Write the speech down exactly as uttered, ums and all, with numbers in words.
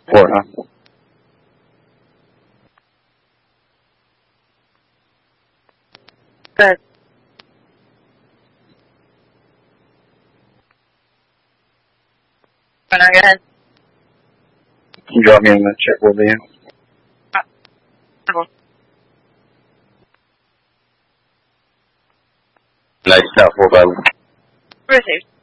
Four, huh? Good. When are you ahead? You drop me in the check, will be. Uh, Nice stuff, four, five. Received.